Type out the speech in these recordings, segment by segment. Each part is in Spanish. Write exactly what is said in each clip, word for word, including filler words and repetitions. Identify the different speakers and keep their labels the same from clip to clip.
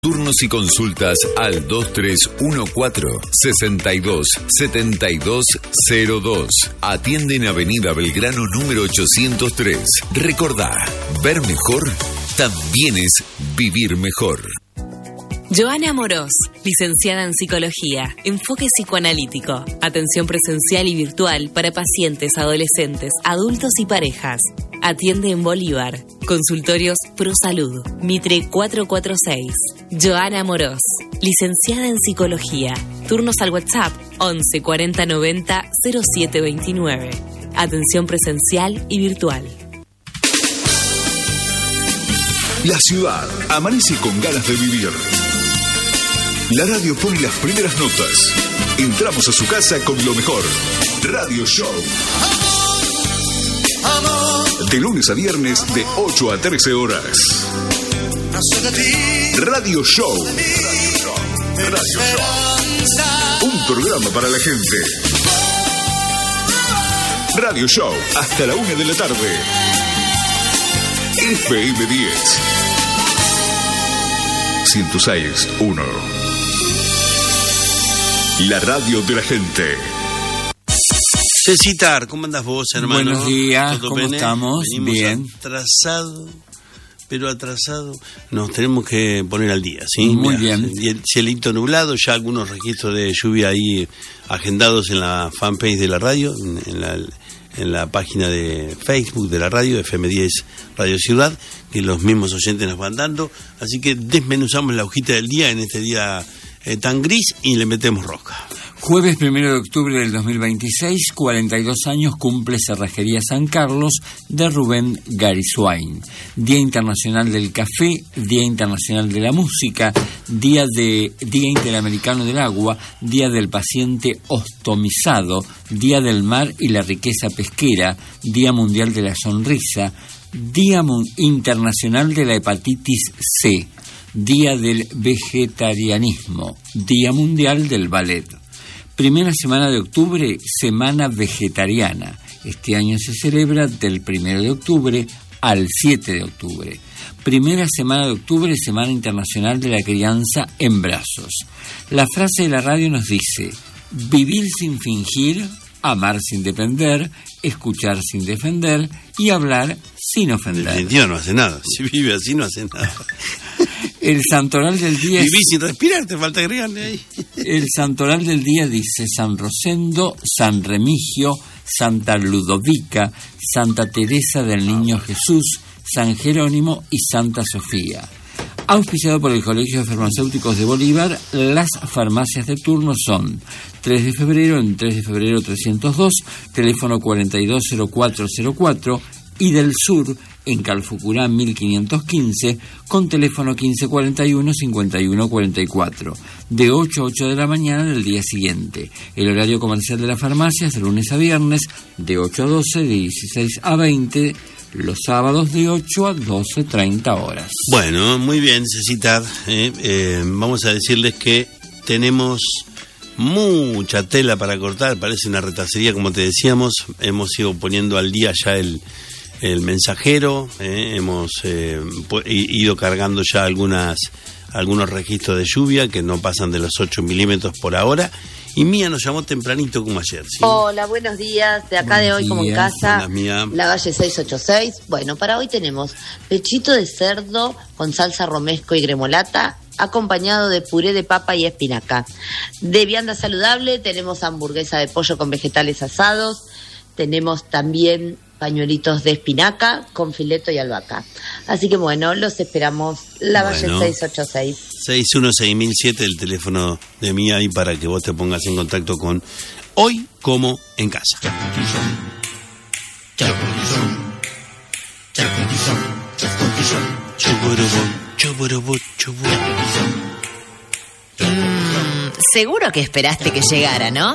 Speaker 1: Turnos y consultas al dos tres uno cuatro, seis dos, siete dos cero dos. Atiende en Avenida Belgrano número ochocientos tres. Recordá, ver mejor también es vivir mejor.
Speaker 2: Joana Morós, licenciada en Psicología, enfoque psicoanalítico, atención presencial y virtual para pacientes, adolescentes, adultos y parejas. Atiende en Bolívar. Consultorios Pro Salud, Mitre cuatrocientos cuarenta y seis. Joana Morós, licenciada en Psicología. Turnos al WhatsApp once cuarenta noventa cero siete veintinueve. Atención presencial y virtual.
Speaker 1: La ciudad amanece con ganas de vivir. La radio pone las primeras notas. Entramos a su casa con lo mejor. Radio Show. De lunes a viernes de ocho a trece horas. Radio Show. Radio Show. Un programa para la gente. Radio Show. Hasta la una de la tarde. F M diez. ciento seis punto uno. La radio de la gente.
Speaker 3: Cecitar, ¿cómo andás vos, hermano?
Speaker 4: Buenos días, ¿cómo
Speaker 3: bene?
Speaker 4: estamos?
Speaker 3: Venimos
Speaker 4: Bien.
Speaker 3: Atrasado, pero atrasado. Nos tenemos que poner al día, ¿sí?
Speaker 4: Muy
Speaker 3: Mirá,
Speaker 4: bien.
Speaker 3: Y el cielito nublado, ya algunos registros de lluvia ahí agendados en la fanpage de la radio, en, en la... en la página de Facebook de la radio, F M diez Radio Ciudad, que los mismos oyentes nos van dando. Así que desmenuzamos la hojita del día en este día eh, tan gris y le metemos rosca.
Speaker 4: Jueves primero de octubre del dos mil veintiséis, cuarenta y dos años cumple Cerrajería San Carlos de Rubén Gariswain. Día Internacional del Café, Día Internacional de la Música, Día de Día Interamericano del Agua, Día del Paciente Ostomizado, Día del Mar y la Riqueza Pesquera, Día Mundial de la Sonrisa, Día Internacional de la Hepatitis C, Día del Vegetarianismo, Día Mundial del Ballet. Primera semana de octubre, Semana Vegetariana. Este año se celebra del primero de octubre al siete de octubre. Primera semana de octubre, Semana Internacional de la Crianza en Brazos. La frase de la radio nos dice: vivir sin fingir, amar sin depender, escuchar sin defender y hablar sin ofender.
Speaker 3: En definitiva no hace nada. Si vive así no hace nada.
Speaker 4: El santoral del día...
Speaker 3: Viví sin respirar, te falta agregarle ahí.
Speaker 4: El santoral del día dice San Rosendo, San Remigio, Santa Ludovica, Santa Teresa del Niño Jesús, San Jerónimo y Santa Sofía. Auspiciado por el Colegio de Farmacéuticos de Bolívar, las farmacias de turno son tres de febrero en tres de febrero trescientos dos, teléfono cuarenta y dos cero cuatro cero cuatro, y del Sur en Calfucurá mil quinientos quince con teléfono quince cuarenta y uno cincuenta y uno cuarenta y cuatro, de ocho a ocho de la mañana del día siguiente. El horario comercial de la farmacia es de lunes a viernes de ocho a doce, de dieciséis a veinte, los sábados de ocho a doce treinta horas.
Speaker 3: Bueno, muy bien, Cecitar. Eh, eh, vamos a decirles que tenemos mucha tela para cortar, parece una retacería, como te decíamos. Hemos ido poniendo al día ya el, el mensajero, eh, hemos eh, ido cargando ya algunas algunos registros de lluvia que no pasan de los ocho milímetros por ahora. Y Mía nos llamó tempranito como ayer, ¿sí?
Speaker 5: Hola, buenos días. De acá
Speaker 4: Buenos
Speaker 5: de hoy, como en
Speaker 4: días.
Speaker 5: casa,
Speaker 3: Hola, Mía.
Speaker 5: La Valle seiscientos ochenta y seis. Bueno, para hoy tenemos pechito de cerdo con salsa romesco y gremolata, acompañado de puré de papa y espinaca. De vianda saludable tenemos hamburguesa de pollo con vegetales asados. Tenemos también pañuelitos de espinaca con fileto y albahaca. Así que bueno, los esperamos. La Valle
Speaker 3: Bueno.
Speaker 5: seiscientos ochenta y seis.
Speaker 3: seis uno seis mil siete, el teléfono de Mía, ahí para que vos te pongas en contacto con Hoy Como en Casa.
Speaker 2: Mm, seguro que esperaste que llegara, ¿no?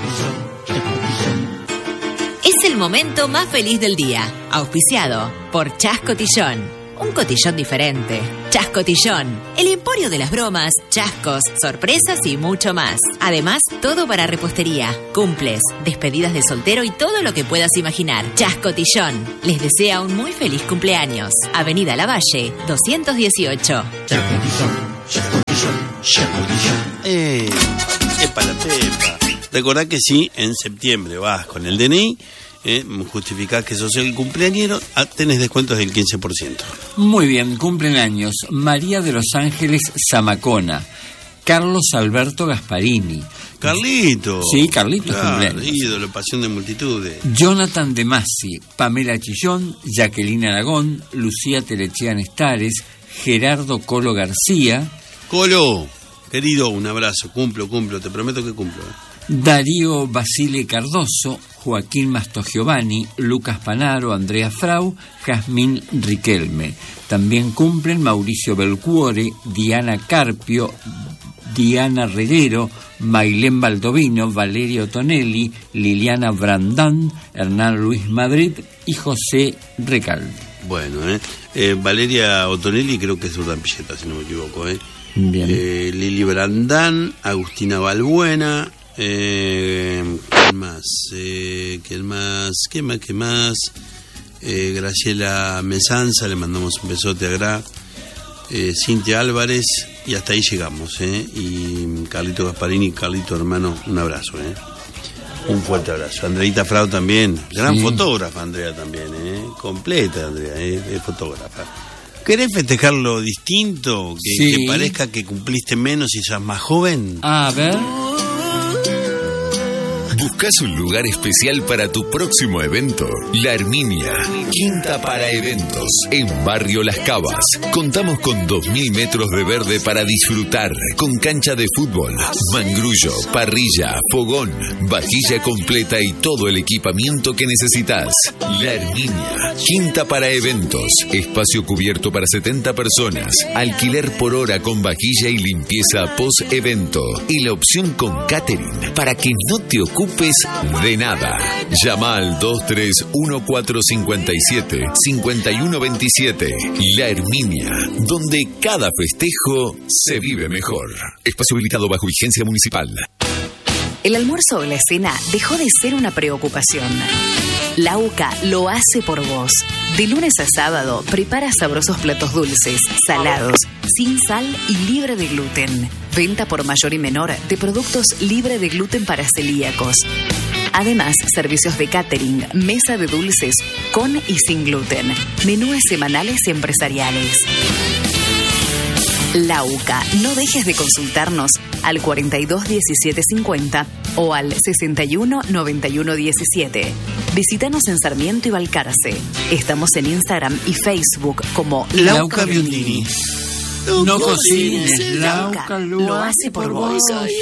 Speaker 2: Es el momento más feliz del día, auspiciado por Chas Cotillón. Un cotillón diferente. Chas Cotillón, el emporio de las bromas, chascos, sorpresas y mucho más. Además, todo para repostería, cumples, despedidas de soltero y todo lo que puedas imaginar. Chas Cotillón les desea un muy feliz cumpleaños. Avenida Lavalle, doscientos dieciocho.
Speaker 6: Chas Cotillón.
Speaker 3: Eh, epa la pepa. Recordá que sí, en septiembre vas con el D N I, eh, justificás que sos el cumpleañero, ah, tenés descuentos del quince por ciento.
Speaker 4: Muy bien, cumplen años María de los Ángeles Zamacona, Carlos Alberto Gasparini.
Speaker 3: Carlito.
Speaker 4: Sí, Carlitos
Speaker 3: claro,
Speaker 4: cumpleaños.
Speaker 3: ídolo, pasión de multitudes.
Speaker 4: Jonathan De Masi, Pamela Chillón, Jacqueline Aragón, Lucía Telechea Nestares, Gerardo Colo García.
Speaker 3: Colo, querido, un abrazo, cumplo, cumplo, te prometo que cumplo. ¿eh?
Speaker 4: Darío Basile Cardoso, Joaquín Mastrogiovanni, Lucas Panaro, Andrea Frau, Jazmín Riquelme. También cumplen Mauricio Belcuore, Diana Carpio, Diana Reguero, Mailén Baldovino, Valerio Tonelli, Liliana Brandán, Hernán Luis Madrid y José Recalde.
Speaker 3: Bueno, eh, eh Valeria Otonelli creo que es Urdampilleta, si no me equivoco, eh.
Speaker 4: Bien.
Speaker 3: Eh, Lili Brandán, Agustina Balbuena, eh, ¿quién más? Eh, ¿Quién más? ¿Quién más? ¿Qué más? Eh, Graciela Mesanza, le mandamos un besote a Gra. Eh, Cintia Álvarez, y hasta ahí llegamos, ¿eh? Y Carlito Gasparini, Carlito hermano, un abrazo, ¿eh? Un fuerte abrazo. Andreita Frau también, gran sí. fotógrafa Andrea también, ¿eh? Completa Andrea, ¿eh? Es fotógrafa. ¿Querés festejarlo distinto? Que,
Speaker 4: sí.
Speaker 3: que parezca que cumpliste menos y sos más joven.
Speaker 4: A ver.
Speaker 1: ¿Buscas un lugar especial para tu próximo evento? La Herminia, quinta para eventos, en Barrio Las Cavas. Contamos con dos mil metros de verde para disfrutar, con cancha de fútbol, mangrullo, parrilla, fogón, vajilla completa y todo el equipamiento que necesitas. La Herminia, quinta para eventos, espacio cubierto para setenta personas, alquiler por hora con vajilla y limpieza post-evento, y la opción con catering para que no te ocupes de nada. Llama al dos tres uno cuatro cinco siete cinco uno dos siete. La Herminia, donde cada festejo se vive mejor. Espacio habilitado bajo vigencia municipal.
Speaker 2: El almuerzo o la cena dejó de ser una preocupación. La U C A lo hace por vos. De lunes a sábado, prepara sabrosos platos dulces, salados, sin sal y libre de gluten. Venta por mayor y menor de productos libre de gluten para celíacos. Además, servicios de catering, mesa de dulces con y sin gluten, menúes semanales y empresariales. La U C A. No dejes de consultarnos al cuarenta y dos diecisiete cincuenta o al sesenta y uno noventa y uno diecisiete. Visítanos en Sarmiento y Balcarce. Estamos en Instagram y Facebook como
Speaker 3: Lauca Biondini.
Speaker 4: No, no cocines, Lauca lo,
Speaker 2: lo hace por vos.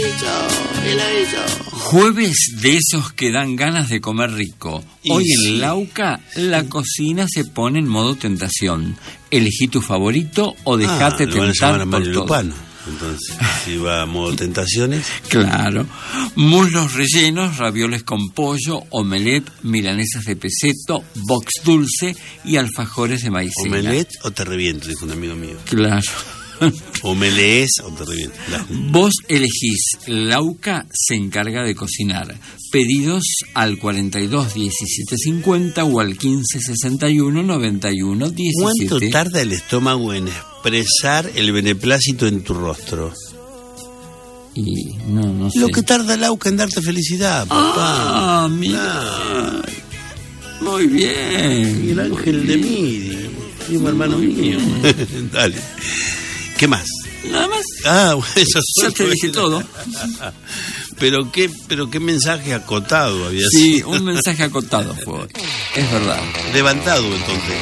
Speaker 4: Jueves de esos que dan ganas de comer rico. Hoy
Speaker 3: y
Speaker 4: en
Speaker 3: sí.
Speaker 4: Lauca la cocina se pone en modo tentación. Elegí tu favorito o dejate
Speaker 3: ah, lo van a
Speaker 4: tentar
Speaker 3: llamar a
Speaker 4: por
Speaker 3: Mario
Speaker 4: todo.
Speaker 3: Lupano. Entonces, si va a modo tentaciones.
Speaker 4: Claro. Muslos rellenos, ravioles con pollo, omelette, milanesas de peseto, box dulce y alfajores de maicena.
Speaker 3: ¿Omelette o te reviento? Dijo un amigo mío.
Speaker 4: Claro.
Speaker 3: ¿Omelés o te reviento?
Speaker 4: Vos elegís. Lauca se encarga de cocinar. Pedidos al cuarenta y dos diecisiete cincuenta o al quince sesenta y uno noventa y uno diecisiete.
Speaker 3: ¿Cuánto tarda el estómago en expresar el beneplácito en tu rostro?
Speaker 4: Y no, no sé.
Speaker 3: Lo que tarda el auca en darte felicidad, papá.
Speaker 4: Ah, mira.
Speaker 3: Ah.
Speaker 4: Muy bien.
Speaker 3: Y el ángel de Midi, primo hermano mío. Dale. ¿Qué más?
Speaker 4: Nada más.
Speaker 3: Ah, bueno, eso
Speaker 4: Ya te dije todo.
Speaker 3: Pero qué, pero qué mensaje acotado había
Speaker 4: Sí,
Speaker 3: sido.
Speaker 4: un mensaje acotado fue. Es verdad.
Speaker 3: Levantado, entonces.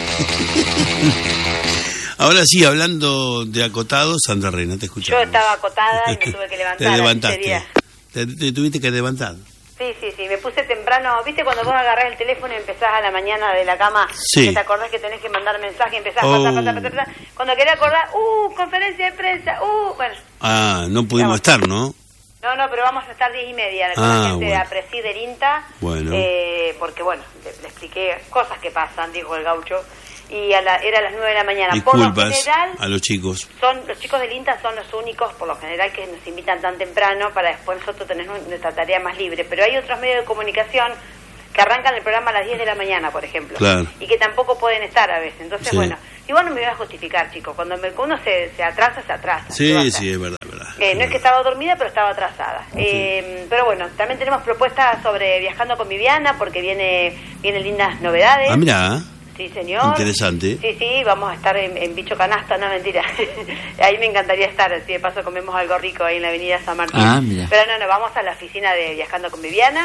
Speaker 3: Ahora sí, hablando de acotados, Sandra Reina, te escuchamos.
Speaker 6: Yo estaba acotada y me tuve que levantar.
Speaker 3: Te levantaste.
Speaker 6: ese día.
Speaker 3: Te, te tuviste que levantar.
Speaker 6: Sí, sí, sí, me puse temprano. ¿Viste cuando vos agarrás el teléfono y empezás a la mañana de la cama?
Speaker 3: Sí.
Speaker 6: Que te acordás que tenés que mandar mensaje y empezás
Speaker 3: Oh.
Speaker 6: a pasar, pasar, pasar. Cuando querés acordar, ¡uh! Conferencia de prensa, ¡uh! Bueno.
Speaker 3: Ah, no pudimos estar, ¿no?
Speaker 6: No, no, pero vamos a estar diez y media con
Speaker 3: Ah,
Speaker 6: la gente
Speaker 3: bueno.
Speaker 6: de Apresi del INTA.
Speaker 3: Bueno.
Speaker 6: Eh, porque, bueno, le, le expliqué cosas que pasan, dijo el gaucho. Y a la, era a las nueve de la mañana. Por lo
Speaker 3: Disculpas
Speaker 6: general,
Speaker 3: a los chicos.
Speaker 6: son los chicos del INTA son los únicos, por lo general, que nos invitan tan temprano para después nosotros tener nuestra tarea más libre. Pero hay otros medios de comunicación que arrancan el programa a las diez de la mañana, por ejemplo.
Speaker 3: Claro.
Speaker 6: Y que tampoco pueden estar a veces. Entonces,
Speaker 3: Sí.
Speaker 6: bueno, Igual no me voy a justificar, chicos. Cuando me, uno se, se atrasa, se atrasa.
Speaker 3: Sí, sí, es verdad, es verdad.
Speaker 6: Eh, no es que estaba dormida, pero estaba atrasada.
Speaker 3: Sí.
Speaker 6: Eh, pero bueno, también tenemos propuestas sobre Viajando con Viviana, porque viene vienen lindas novedades.
Speaker 3: Ah, mira.
Speaker 6: Sí, señor.
Speaker 3: Interesante.
Speaker 6: Sí, sí, vamos a estar en, en Bicho Canasta, no, mentira. Ahí me encantaría estar, si de paso comemos algo rico ahí en la avenida San Martín.
Speaker 4: Ah, mira.
Speaker 6: Pero no, no, vamos a la oficina de Viajando con Viviana.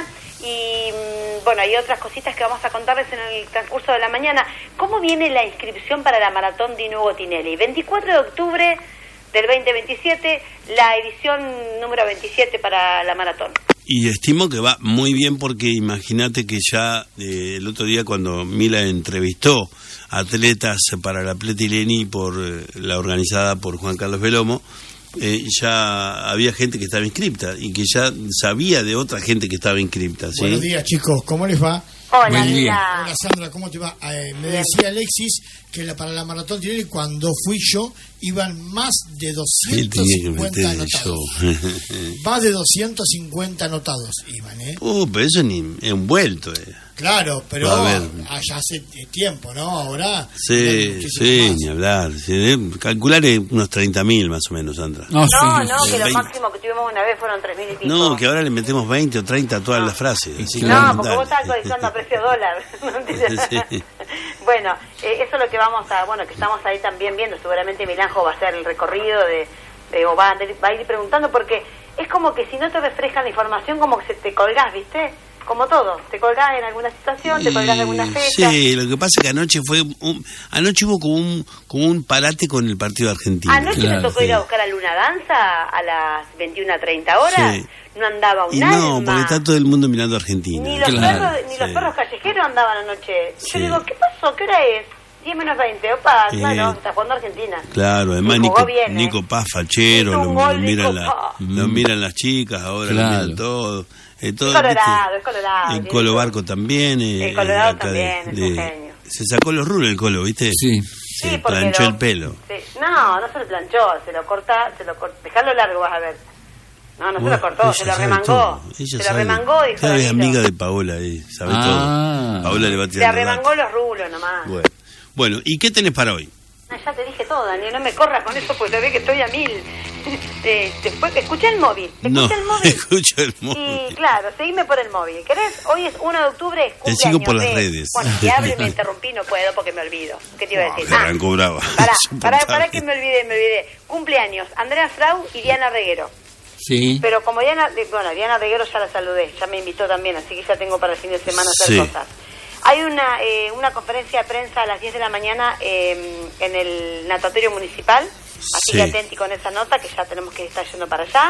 Speaker 6: Y mm, bueno, hay otras cositas que vamos a contarles en el transcurso de la mañana. ¿Cómo viene la inscripción para la maratón de Nuevo Tinelli? veinticuatro de octubre del veinte veintisiete, la edición número veintisiete para la maratón.
Speaker 3: Y estimo que va muy bien porque imagínate que ya eh, el otro día cuando Mila entrevistó a atletas para la Pletileni por eh, la organizada por Juan Carlos Belomo, eh, ya había gente que estaba inscripta y que ya sabía de otra gente que estaba inscripta, ¿sí?
Speaker 7: Buenos días, chicos, ¿cómo les va?
Speaker 6: Hola,
Speaker 4: Buen día.
Speaker 6: Lila.
Speaker 7: Hola, Sandra, ¿cómo te va? Eh, me decía Alexis que la, para la maratón Tinelli, cuando fui yo, iban más de
Speaker 3: Él
Speaker 7: doscientos
Speaker 3: tenía que
Speaker 7: cincuenta
Speaker 3: meter el
Speaker 7: anotados.
Speaker 3: show.
Speaker 7: Más de doscientos cincuenta anotados iban, ¿eh?
Speaker 3: Uh, pero eso ni es un vuelto, eh.
Speaker 7: Claro, pero
Speaker 3: A ver.
Speaker 7: allá hace tiempo, ¿no? Ahora...
Speaker 3: Sí,
Speaker 7: hay muchísimo
Speaker 3: sí,
Speaker 7: más.
Speaker 3: ni hablar. Sí, eh, calcular eh, unos treinta mil más o menos, Sandra.
Speaker 4: No,
Speaker 6: No,
Speaker 4: sí,
Speaker 6: no,
Speaker 4: sí.
Speaker 6: que lo
Speaker 3: veinte.
Speaker 6: máximo que tuvimos una vez fueron tres mil y pico.
Speaker 3: No, que ahora le metemos veinte o treinta a todas las frases. Así que
Speaker 6: No,
Speaker 3: dale.
Speaker 6: porque vos estás actualizando a precio dólar. ¿No entiendes?
Speaker 3: Sí.
Speaker 6: Bueno, eh, eso es lo que vamos a, bueno, que estamos ahí también viendo. Seguramente Milanjo va a hacer el recorrido de, de o va a, va a ir preguntando, porque es como que si no te refrescan la información, como que se te colgás, ¿viste? Como todo, te colgás en alguna situación, te colgás de alguna fecha.
Speaker 3: Sí, lo que pasa es que anoche fue un, anoche hubo como un como un parate con el partido argentino.
Speaker 6: Anoche
Speaker 4: Claro,
Speaker 6: me tocó
Speaker 3: sí.
Speaker 6: ir a buscar a Luna Danza a las veintiuna treinta horas.
Speaker 3: Sí.
Speaker 6: No andaba un
Speaker 3: Y
Speaker 6: alma.
Speaker 3: no, porque está todo el mundo mirando a Argentina.
Speaker 6: Ni los,
Speaker 4: Claro,
Speaker 6: perros, ni los
Speaker 3: sí.
Speaker 6: perros callejeros andaban anoche. Yo
Speaker 3: Sí.
Speaker 6: digo, ¿qué pasó? ¿Qué hora es? diez menos veinte. Opa,
Speaker 3: Sí.
Speaker 6: claro, está jugando Argentina.
Speaker 3: Claro, además
Speaker 6: Y jugó
Speaker 3: Nico,
Speaker 6: bien, ¿eh?
Speaker 3: Nico Paz fachero,
Speaker 6: Hizo
Speaker 3: lo,
Speaker 6: un
Speaker 3: lo
Speaker 6: gol,
Speaker 3: miran
Speaker 6: Nico
Speaker 3: la-
Speaker 6: Paz.
Speaker 3: lo miran las chicas, ahora
Speaker 4: Claro.
Speaker 3: lo miran todo. Eh, todo
Speaker 6: Es colorado,
Speaker 3: ¿viste?
Speaker 6: es colorado.
Speaker 3: El
Speaker 6: sí,
Speaker 3: Colo
Speaker 6: sí.
Speaker 3: Barco también. eh,
Speaker 6: El Colorado
Speaker 3: acá
Speaker 6: también, es un genio.
Speaker 3: Se sacó los rulos el Colo, ¿viste?
Speaker 4: Sí.
Speaker 3: Se
Speaker 6: Sí, porque
Speaker 3: planchó
Speaker 6: lo-
Speaker 3: el pelo.
Speaker 6: sí. No, no se lo planchó, se lo corta, se lo corta. Dejalo largo, vas a ver. No, no se
Speaker 3: Bueno,
Speaker 6: lo cortó,
Speaker 3: ella
Speaker 6: se lo
Speaker 3: sabe
Speaker 6: remangó.
Speaker 3: todo.
Speaker 6: Se
Speaker 3: Ella
Speaker 6: lo
Speaker 3: sabe-
Speaker 6: remangó y
Speaker 3: Cada vez amiga de Paola, eh, sabe
Speaker 4: Ah.
Speaker 3: todo. Paola le va a
Speaker 6: Se
Speaker 3: tirar la
Speaker 6: arremangó
Speaker 3: data.
Speaker 6: los rulos nomás.
Speaker 3: Bueno. bueno, ¿y qué tenés para hoy?
Speaker 6: Ah, ya te dije todo, Daniel, no me corras con eso porque te ve que estoy a mil. Eh, después, escucha el móvil, escucha
Speaker 3: No,
Speaker 6: el móvil.
Speaker 3: escucho el
Speaker 6: Y
Speaker 3: móvil.
Speaker 6: claro, seguime por el móvil. ¿Querés? Hoy es uno de octubre, es
Speaker 3: Te
Speaker 6: cumpleaños
Speaker 3: sigo por las
Speaker 6: de-
Speaker 3: redes.
Speaker 6: Bueno, si abre y me interrumpí, no puedo porque me olvido. ¿Qué te iba a decir?
Speaker 3: Se arrancó brava.
Speaker 6: Pará,
Speaker 3: Insoportable.
Speaker 6: pará, pará que me olvidé, me olvidé. Cumpleaños, Andrea Frau y Diana Reguero.
Speaker 4: Sí.
Speaker 6: Pero como Diana, bueno, Diana Reguero ya la saludé, ya me invitó también, así que ya tengo para el fin de semana hacer
Speaker 3: Sí.
Speaker 6: cosas. Hay una eh, una conferencia de prensa a las diez de la mañana eh, en el natatorio municipal, así
Speaker 3: Sí.
Speaker 6: que atenti con esa nota, que ya tenemos que estar yendo para allá.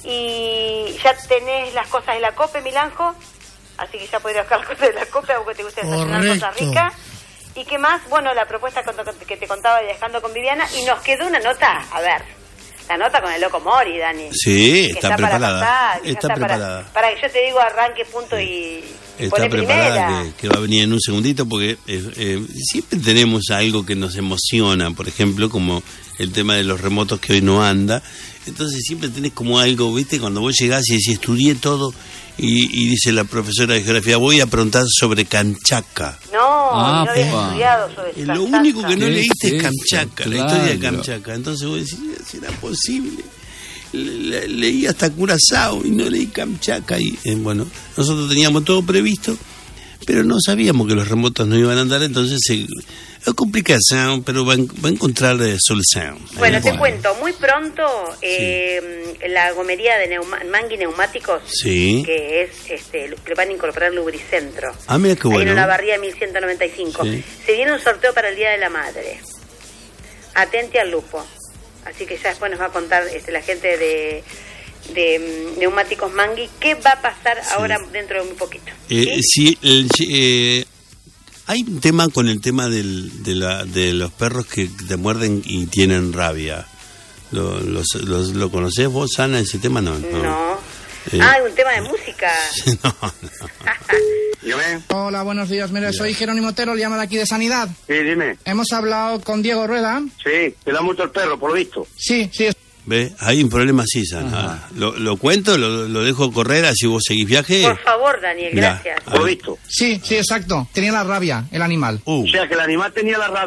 Speaker 6: Y ya tenés las cosas de la COPE, Milanjo, así que ya podés buscar las cosas de la COPE, aunque te guste desayunar cosas
Speaker 7: Correcto.
Speaker 6: ricas. ¿Y qué más? Bueno, la propuesta que te contaba de Viajando con Viviana, y nos quedó una nota, a ver, la nota con el loco Mori, Dani.
Speaker 3: Sí,
Speaker 6: Que
Speaker 3: está
Speaker 6: para
Speaker 3: preparada.
Speaker 6: pasar, que ya
Speaker 3: Está
Speaker 6: para-
Speaker 3: preparada.
Speaker 6: Para, que yo te digo arranque, punto y, y
Speaker 3: Está
Speaker 6: pone
Speaker 3: preparada,
Speaker 6: primera.
Speaker 3: que, que va a venir en un segundito, porque eh, eh, siempre tenemos algo que nos emociona, por ejemplo, como el tema de los remotos que hoy no anda. Entonces siempre tenés como algo, ¿viste? Cuando vos llegás y decís, estudié todo, y, y dice la profesora de geografía, voy a prerontar sobre Kamchatka.
Speaker 6: No,
Speaker 4: Ah,
Speaker 6: no habías
Speaker 4: pa.
Speaker 6: estudiado sobre
Speaker 3: Eh, Lo
Speaker 6: Kamchatka.
Speaker 3: único que no
Speaker 4: ¿Qué
Speaker 3: leíste
Speaker 4: es
Speaker 3: es
Speaker 4: eso?
Speaker 3: Kamchatka, la historia de
Speaker 4: Claro.
Speaker 3: Kamchatka. Entonces vos decís, ¿será posible? Le- le- leí hasta Curazao y no leí Kamchatka. Y eh, bueno, nosotros teníamos todo previsto, pero no sabíamos que los remotos no iban a andar, entonces se, es complicación, pero va, en- va a encontrar eh, solución.
Speaker 6: Bueno,
Speaker 3: Eh,
Speaker 6: te cuento, muy pronto eh, la gomería de neuma, Mangui Neumáticos,
Speaker 3: Sí.
Speaker 6: que es este, que van a incorporar Lubricentro.
Speaker 3: Ah, mira qué
Speaker 6: Ahí
Speaker 3: bueno.
Speaker 6: en la barría mil ciento noventa y cinco.
Speaker 3: Sí.
Speaker 6: Se viene un sorteo para el Día de la Madre. Atente al lupo. Así que ya después nos va a contar este, la gente de, de mm, Neumáticos Mangui qué va a pasar ahora dentro de muy poquito.
Speaker 3: Eh,
Speaker 6: ¿Sí?
Speaker 3: sí, el- eh, hay un tema con el tema del, de, la, de los perros que te muerden y tienen rabia. ¿Lo, los, los- ¿lo conocés vos, Ana, ese tema? No. No.
Speaker 6: No.
Speaker 3: Eh,
Speaker 6: Ah, hay un tema de música.
Speaker 3: no, no.
Speaker 8: Dígame.
Speaker 9: Hola, buenos días. Mire, soy Jerónimo Otero, le llamo de aquí de Sanidad.
Speaker 8: Sí, dime.
Speaker 9: Hemos hablado con Diego Rueda.
Speaker 8: Sí, te da mucho el perro, por lo visto.
Speaker 9: Sí, sí.
Speaker 3: ¿Ve? Hay un problema así, Sana. Lo, lo cuento, lo, lo dejo correr, así vos seguís viaje.
Speaker 6: Por favor, Daniel,
Speaker 3: Mirá,
Speaker 6: gracias.
Speaker 3: a
Speaker 8: Por lo
Speaker 3: ver.
Speaker 8: visto.
Speaker 9: Sí, sí, exacto. Tenía la rabia, el animal.
Speaker 3: Uh,
Speaker 8: O sea, que el animal tenía la rabia.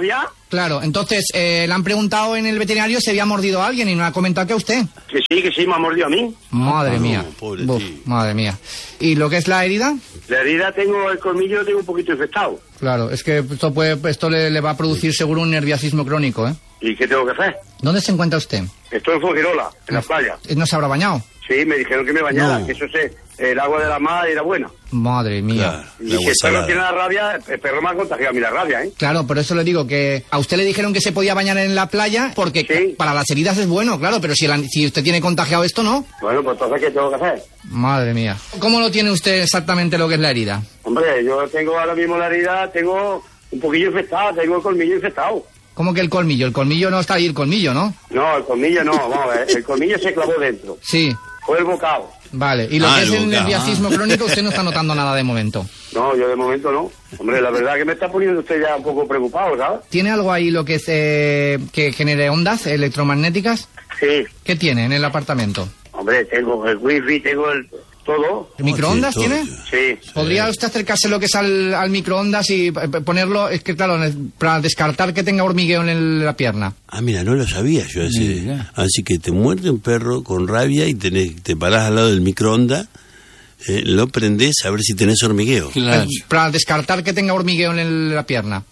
Speaker 9: Claro, entonces eh, le han preguntado en el veterinario si había mordido a alguien y no ha comentado que a usted.
Speaker 8: Que sí, que sí, me ha mordido a mí.
Speaker 9: Madre
Speaker 3: Ah,
Speaker 9: mía.
Speaker 3: no, pobre
Speaker 9: Buf,
Speaker 3: tío.
Speaker 9: madre mía. ¿Y lo que es la herida?
Speaker 8: La herida tengo, el colmillo lo tengo un poquito infectado.
Speaker 9: Claro, es que esto puede, esto le, le va a producir seguro un nerviosismo crónico, ¿eh?
Speaker 8: ¿Y qué tengo que hacer?
Speaker 9: ¿Dónde se encuentra usted?
Speaker 8: Estoy en Fuengirola, en la playa.
Speaker 9: ¿No se habrá bañado?
Speaker 8: Sí, me dijeron que me bañara,
Speaker 3: No.
Speaker 8: que eso sé, el agua de la mar era buena.
Speaker 9: Madre mía.
Speaker 3: Claro,
Speaker 8: Y
Speaker 3: la
Speaker 8: si
Speaker 3: agua
Speaker 8: el perro
Speaker 3: salada.
Speaker 8: tiene la rabia, el perro me ha contagiado a mí la rabia, ¿eh?
Speaker 9: Claro, por eso le digo que a usted le dijeron que se podía bañar en la playa porque
Speaker 8: Sí.
Speaker 9: para las heridas es bueno, claro, pero si, la- si usted tiene contagiado esto, ¿no?
Speaker 8: Bueno, pues entonces, ¿qué tengo que hacer?
Speaker 9: Madre mía. ¿Cómo lo tiene usted exactamente lo que es la herida?
Speaker 8: Hombre, yo tengo ahora mismo la herida, tengo un poquillo infectada, tengo el colmillo infectado.
Speaker 9: ¿Cómo que el colmillo? El colmillo no está ahí, el colmillo, ¿no?
Speaker 8: No, el colmillo no, vamos a ver, el colmillo se clavó dentro,
Speaker 9: Sí.
Speaker 8: fue el bocado.
Speaker 9: Vale, y lo
Speaker 3: Ah,
Speaker 9: que es
Speaker 3: el
Speaker 9: el
Speaker 3: bocado.
Speaker 9: nerviosismo crónico, usted no está notando nada de momento.
Speaker 8: No, yo de momento no. Hombre, la verdad que me está poniendo usted ya un poco preocupado, ¿sabes?
Speaker 9: ¿Tiene algo ahí lo que es eh, que genere ondas electromagnéticas?
Speaker 8: Sí,
Speaker 9: ¿Qué tiene en el apartamento?
Speaker 8: hombre, tengo el wifi, tengo el todo.
Speaker 9: ¿Microondas
Speaker 3: todo,
Speaker 9: tiene?
Speaker 3: tío.
Speaker 8: Sí.
Speaker 9: ¿Podría usted acercarse lo que es al, al microondas y eh, ponerlo? Es que claro, ne- para descartar que tenga hormigueo en el- la pierna.
Speaker 3: Ah, mira, no lo sabía yo ese.
Speaker 4: Mira.
Speaker 3: Así que te muerde un perro con rabia y tenés, te parás al lado del microondas, eh, lo prendés a ver si tenés hormigueo.
Speaker 4: Claro.
Speaker 9: Eh, Para descartar que tenga hormigueo en el- la pierna.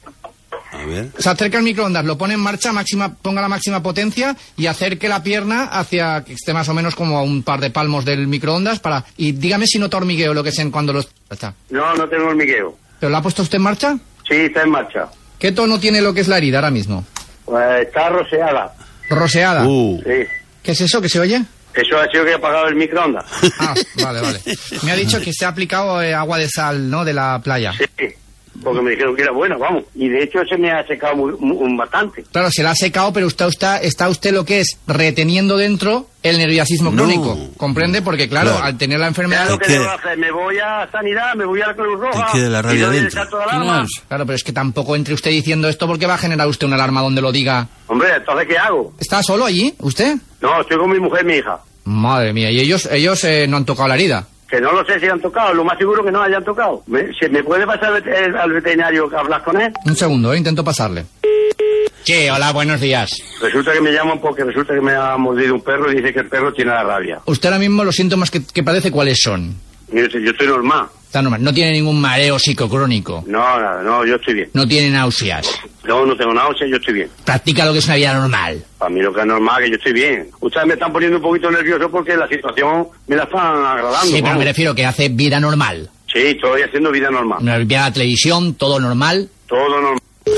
Speaker 3: A ver.
Speaker 9: Se acerca el microondas, lo pone en marcha, máxima, ponga la máxima potencia y acerque la pierna hacia que esté más o menos como a un par de palmos del microondas para y dígame si nota hormigueo lo que es en cuando los está.
Speaker 8: No, no tengo hormigueo.
Speaker 9: ¿Pero lo ha puesto usted en marcha?
Speaker 8: Sí, está en marcha.
Speaker 9: ¿Qué tono tiene lo que es la herida ahora mismo?
Speaker 8: Pues está roseada.
Speaker 9: Roseada.
Speaker 3: Uh,
Speaker 8: Sí.
Speaker 9: ¿Qué es eso que se oye?
Speaker 8: Eso ha sido que he apagado el microondas.
Speaker 9: Ah, vale, vale. Me ha dicho que se ha aplicado eh, agua de sal, ¿no? De la playa.
Speaker 8: Sí. Porque me dijeron que era bueno, vamos. Y de hecho se me ha secado muy, muy- bastante.
Speaker 9: Claro, se la ha secado, pero usted está, está usted lo que es reteniendo dentro el nerviosismo
Speaker 3: No.
Speaker 9: crónico. ¿Comprende? Porque claro,
Speaker 3: Claro.
Speaker 9: al tener la
Speaker 8: ¿Qué
Speaker 9: enfermedad...
Speaker 8: es lo que
Speaker 3: queda-
Speaker 8: debo hacer? Me voy a Sanidad, me voy a la Cruz Roja.
Speaker 3: Te queda la rabia
Speaker 8: y doy el
Speaker 3: dentro.
Speaker 8: salto de alarma.
Speaker 4: Claro.
Speaker 9: Claro, pero es que tampoco entre usted diciendo esto porque va a generar usted una alarma donde lo diga.
Speaker 8: Hombre, entonces ¿qué hago?
Speaker 9: ¿Está solo allí, usted?
Speaker 8: No, estoy con mi mujer y mi hija.
Speaker 9: Madre mía, y ellos ellos eh, no han tocado la herida.
Speaker 8: Que no lo sé si han tocado, lo más seguro que no hayan tocado. ¿Me, ¿se me puede pasar al vet- al veterinario que hablas con él?
Speaker 9: Un segundo, eh, intento pasarle. Sí, hola, buenos días.
Speaker 8: Resulta que me llaman porque resulta que me ha mordido un perro y dice que el perro tiene la rabia.
Speaker 9: Usted ahora mismo los síntomas que, que padece, ¿cuáles son?
Speaker 8: Mire, yo estoy normal.
Speaker 9: Está normal. No tiene ningún mareo psicocrónico.
Speaker 8: No, nada, no, yo estoy bien.
Speaker 9: No tiene náuseas.
Speaker 8: No, no tengo náusea, yo estoy bien.
Speaker 9: Practica lo que es una vida normal.
Speaker 8: Para mí lo que es normal, que yo estoy bien. Ustedes me están poniendo un poquito nervioso porque la situación me la están agradando.
Speaker 9: Sí, pero
Speaker 8: vamos.
Speaker 9: me refiero que hace vida normal.
Speaker 8: Sí, estoy haciendo vida normal.
Speaker 9: No ve la televisión, todo normal.
Speaker 8: Todo normal.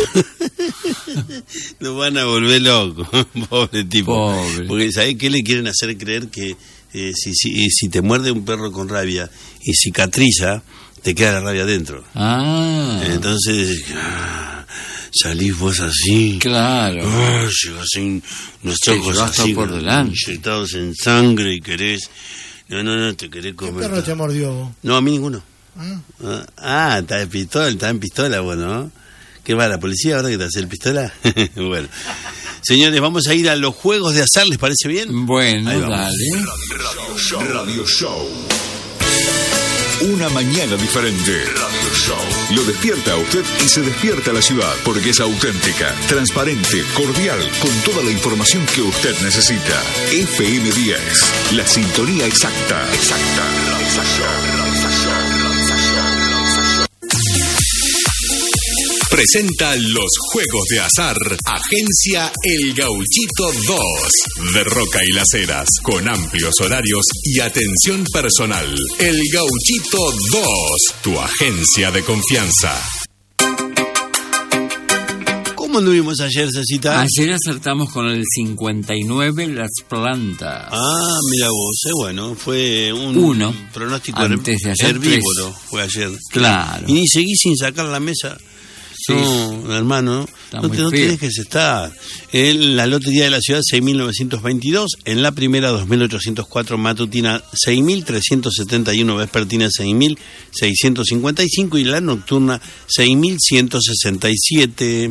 Speaker 3: lo van a volver loco, pobre tipo.
Speaker 4: Pobre.
Speaker 3: Porque ¿sabés qué le quieren hacer creer? Que eh, si, si, si te muerde un perro con rabia y cicatriza, te queda la rabia dentro.
Speaker 4: Ah,
Speaker 3: Entonces, ah, salís vos así.
Speaker 4: claro.
Speaker 3: Ah, llevas sin los
Speaker 4: Te
Speaker 3: ojos
Speaker 4: llevas todo
Speaker 3: así,
Speaker 4: por delante.
Speaker 3: inyectados en sangre y querés. No, no, no, te querés
Speaker 7: ¿Qué
Speaker 3: comer.
Speaker 7: perro te mordió vos?
Speaker 3: No, a mí ninguno.
Speaker 7: ¿Ah?
Speaker 3: Ah, Ah, está en pistola, está en pistola, bueno, ¿no? ¿Qué va, la policía ahora que te hace el pistola? Bueno. Señores, vamos a ir a los juegos de azar, ¿les parece bien?
Speaker 4: Bueno,
Speaker 3: Ahí vamos.
Speaker 4: dale.
Speaker 1: Radio Show. Radio Show. Una mañana diferente. Radio Show. Lo despierta a usted y se despierta la ciudad porque es auténtica, transparente, cordial, con toda la información que usted necesita. F M diez. La sintonía exacta. Exacta. Realización. Realización. Realización. Presenta los juegos de azar. Agencia El Gauchito dos. De Roca y Las Heras. Con amplios horarios y atención personal. El Gauchito dos. Tu agencia de confianza.
Speaker 3: ¿Cómo anduvimos ayer, Cecita?
Speaker 4: Ayer acertamos con el cincuenta y nueve las plantas.
Speaker 3: Ah, mira vos, eh, bueno, fue un
Speaker 4: Uno.
Speaker 3: pronóstico
Speaker 4: Antes de ayer,
Speaker 3: herbívoro,
Speaker 4: tres.
Speaker 3: fue ayer.
Speaker 4: Claro.
Speaker 3: Y ni seguí sin sacar la mesa.
Speaker 4: Sí.
Speaker 3: No, hermano,
Speaker 4: Está
Speaker 3: no
Speaker 4: muy
Speaker 3: te, no te
Speaker 4: feo.
Speaker 3: dejes estar. En la lotería de la ciudad, seis mil novecientos veintidós. En la primera, dos mil ochocientos cuatro. Matutina, seis mil trescientos setenta y uno. Vespertina, seis mil seiscientos cincuenta y cinco. Y la nocturna, seis mil ciento sesenta y siete.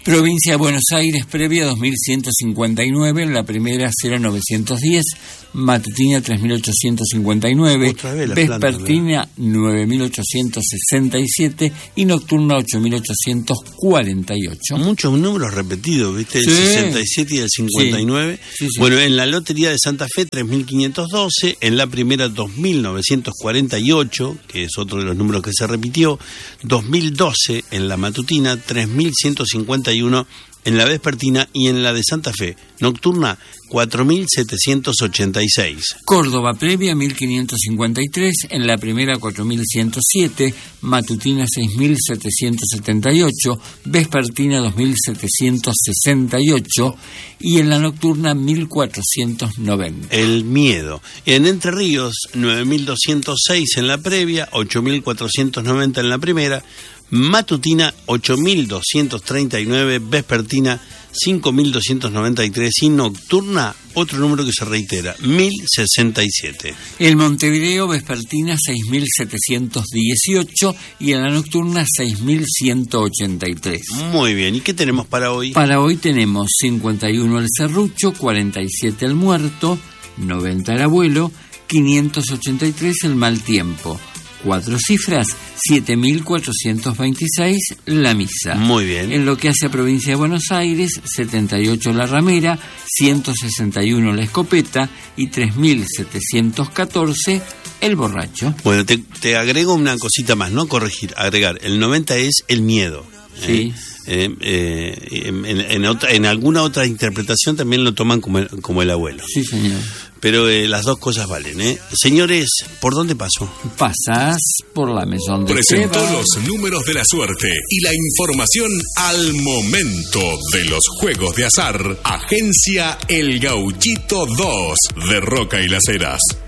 Speaker 4: Provincia de Buenos Aires, previa dos mil ciento cincuenta y nueve, en la primera cero novecientos diez, matutina tres mil ochocientos cincuenta y nueve, vespertina nueve mil ochocientos sesenta y siete y nocturna ocho mil ochocientos cuarenta y ocho.
Speaker 3: Muchos números repetidos, ¿viste? El
Speaker 4: Sí.
Speaker 3: sesenta y siete y el cincuenta y nueve.
Speaker 4: Sí, sí.
Speaker 3: Bueno, en la lotería de Santa Fe tres mil quinientos doce, en la primera dos mil novecientos cuarenta y ocho, que es otro de los números que se repitió, dos mil doce en la matutina, tres mil ciento cincuenta y uno en la vespertina y en la de Santa Fe nocturna cuatro mil setecientos ochenta y seis.
Speaker 4: Córdoba previa mil quinientos cincuenta y tres, en la primera cuatro mil ciento siete, matutina seis mil setecientos setenta y ocho, vespertina dos mil setecientos sesenta y ocho y en la nocturna mil cuatrocientos noventa.
Speaker 3: El miedo. En Entre Ríos nueve mil doscientos seis en la previa, ocho mil cuatrocientos noventa en la primera, matutina ocho mil doscientos treinta y nueve, vespertina cinco mil doscientos noventa y tres y nocturna otro número que se reitera, mil sesenta y siete.
Speaker 4: El Montevideo vespertina seis mil setecientos dieciocho y en la nocturna seis mil ciento ochenta y tres.
Speaker 3: Muy bien, ¿y qué tenemos para hoy?
Speaker 4: Para hoy tenemos cincuenta y uno el Serrucho, cuarenta y siete el Muerto, noventa el Abuelo, quinientos ochenta y tres el Mal Tiempo. Cuatro cifras, siete mil cuatrocientos veintiséis la Misa.
Speaker 3: Muy bien.
Speaker 4: En lo que hace a Provincia de Buenos Aires, setenta y ocho la Ramera, ciento sesenta y uno la Escopeta y tres mil setecientos catorce el Borracho.
Speaker 3: Bueno, te, te agrego una cosita más, no corregir, agregar. El noventa es el miedo.
Speaker 4: Sí.
Speaker 3: Eh, eh, en, en, otra, en alguna otra interpretación también lo toman como el, como el abuelo.
Speaker 4: Sí, señor.
Speaker 3: Pero eh, las dos cosas valen, ¿eh? Señores, ¿por dónde paso?
Speaker 4: Pasás por la Maison de
Speaker 10: Presentó
Speaker 4: Seba.
Speaker 10: los números de la suerte y la información al momento de los juegos de azar. Agencia El Gauchito dos de Roca y Las Heras.